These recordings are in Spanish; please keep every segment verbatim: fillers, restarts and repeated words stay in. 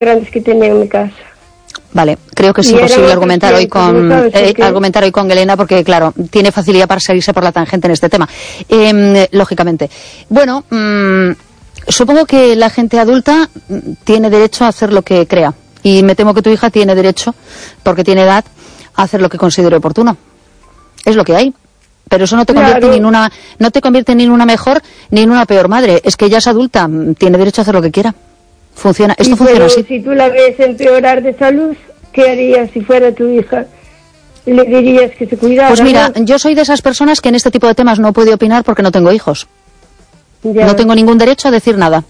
grandes que tenía en mi casa. Vale, creo que es Y imposible eran argumentar hoy otros tiempos, con ¿no sabes por eh, qué? argumentar hoy con Elena porque, claro, tiene facilidad para salirse por la tangente en este tema, eh, lógicamente. Bueno, mmm, supongo que la gente adulta mm, tiene derecho a hacer lo que crea y me temo que tu hija tiene derecho, porque tiene edad, a hacer lo que considere oportuno. Es lo que hay. Pero eso no te convierte Claro. ni en una, no te convierte ni en una mejor ni en una peor madre. Es que ella es adulta, mm, tiene derecho a hacer lo que quiera. Funciona, esto Y funciona pero así. si tú la ves empeorar de salud, ¿qué harías si fuera tu hija? ¿Le dirías que se cuidara? Pues mira, ¿no? yo soy de esas personas que en este tipo de temas no puedo opinar porque no tengo hijos. Ya, No tengo ningún derecho a decir nada.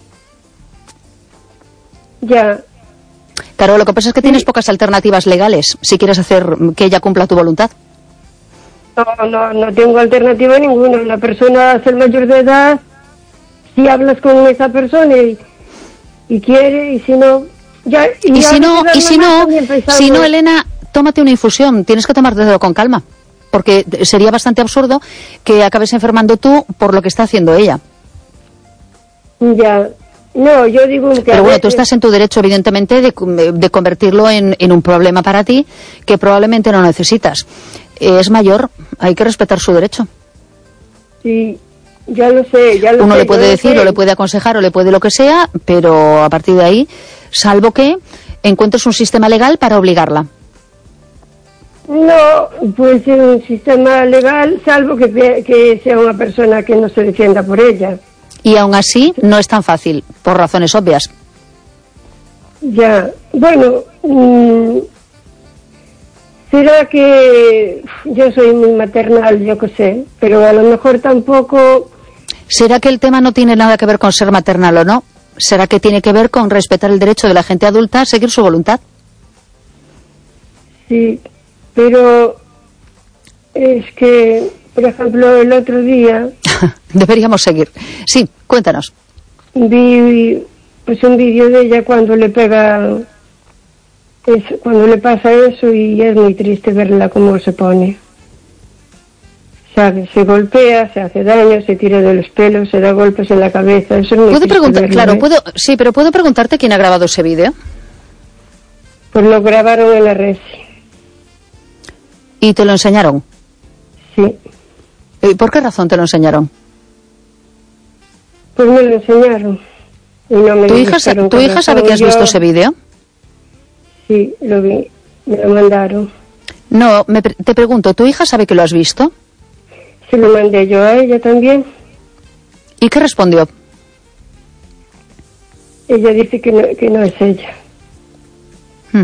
ya. Claro, lo que pasa es que Sí. tienes pocas alternativas legales si quieres hacer que ella cumpla tu voluntad. No, no, no tengo alternativa ninguna. Una persona hace el mayor de edad, si hablas con esa persona y, y quiere, y si no... Ya, y Y si ahora no, que las y si mamás no, también pensamos- si no, Elena, tómate una infusión. Tienes que tomártelo con calma. Porque sería bastante absurdo que acabes enfermando tú por lo que está haciendo ella. Ya. No, yo digo que... a Pero bueno, tú veces- estás en tu derecho, evidentemente, de, de convertirlo en, en un problema para ti que probablemente no necesitas. Es mayor, hay que respetar su derecho. Sí, ya lo sé, ya lo Uno sé. le puede yo lo decir, sé. o le puede aconsejar, o le puede lo que sea, pero a partir de ahí, salvo que encuentres un sistema legal para obligarla. No, pues en un sistema legal, salvo que, pe- que sea una persona que no se defienda por ella. Y aún así, no es tan fácil, por razones obvias. Ya, bueno, mm, será que yo soy muy maternal, yo qué sé, pero a lo mejor tampoco... ¿Será que el tema no tiene nada que ver con ser maternal o no? ¿Será que tiene que ver con respetar el derecho de la gente adulta a seguir su voluntad? Sí, pero es que, por ejemplo, el otro día Deberíamos seguir. Sí, cuéntanos. vi pues un vídeo de ella cuando le pega, es, cuando le pasa eso, y es muy triste verla cómo se pone. ¿Sabes? Se golpea, se hace daño, se tira de los pelos, se da golpes en la cabeza. Eso es muy ¿Puedo triste preguntar? verlo, Claro, ¿eh? puedo. Sí, pero puedo preguntarte quién ha grabado ese vídeo. Pues lo grabaron en la red. ¿Y te lo enseñaron? Sí. ¿Y por qué razón te lo enseñaron? Pues me lo enseñaron. Y no me ¿Tu hija, sa- dijeron ¿tu con hija sabe razón. que has Yo- visto ese vídeo? Sí, lo vi. Me lo mandaron. No, me pre- te pregunto, ¿tu hija sabe que lo has visto? Se lo mandé yo a ella también. ¿Y qué respondió? Ella dice que no, que no es ella. Hmm.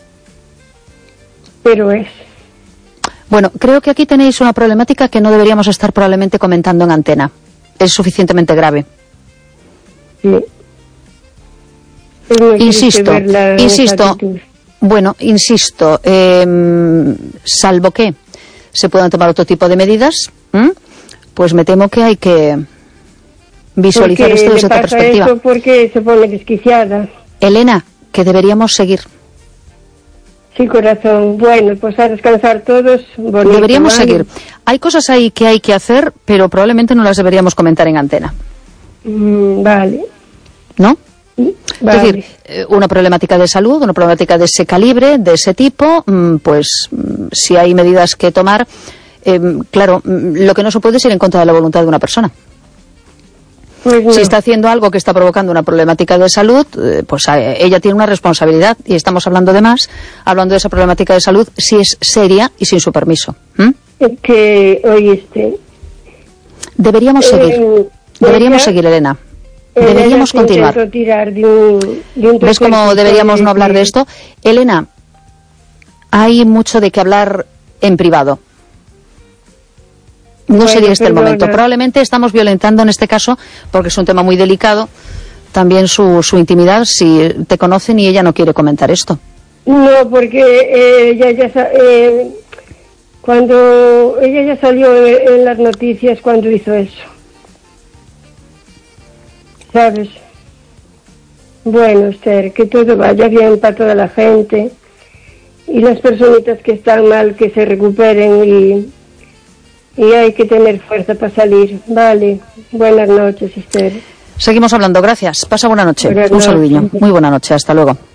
Pero es. Bueno, creo que aquí tenéis una problemática que no deberíamos estar probablemente comentando en antena. Es suficientemente grave. Sí. Es muy triste Insisto, verla en esa insisto, actitud. bueno, insisto, eh, salvo que se puedan tomar otro tipo de medidas, ¿m? Pues me temo que hay que visualizar Porque esto le desde otra pasa perspectiva. eso porque se pone desquiciada. Elena, que deberíamos seguir. Sí, corazón. Bueno, pues a descansar todos. Bonito, Deberíamos ¿vale? seguir. Hay cosas ahí que hay que hacer, pero probablemente no las deberíamos comentar en antena, Mm, vale. ¿no? Vale. Es decir, eh, una problemática de salud, una problemática de ese calibre, de ese tipo, mm, pues mm, si hay medidas que tomar, eh, claro, mm, lo que no se puede es ir en contra de la voluntad de una persona. Pues no. Si está haciendo algo que está provocando una problemática de salud, eh, pues eh, ella tiene una responsabilidad, y estamos hablando de más, hablando de esa problemática de salud, si es seria y sin su permiso. ¿m? Es que, oíste, Deberíamos Eh, seguir, deberíamos ella- seguir, Elena. ella Deberíamos se continuar. intentó tirar de un, de un ¿Ves cómo tercer deberíamos piso no hablar de que- esto? Elena, hay mucho de qué hablar en privado. No Bueno, sería este el perdona. momento. Probablemente estamos violentando en este caso, porque es un tema muy delicado, también su, su intimidad, si te conocen y ella no quiere comentar esto. No, porque eh, ella ya sa- eh, cuando ella ya salió en, en las noticias cuando hizo eso, ¿sabes? Bueno, Esther, que todo vaya bien para toda la gente y las personitas que están mal que se recuperen, y y hay que tener fuerza para salir. Vale, buenas noches, Esther. Seguimos hablando, gracias. Pasa buena noche. Buenas Un noches. saludillo. Muy buena noche, hasta luego.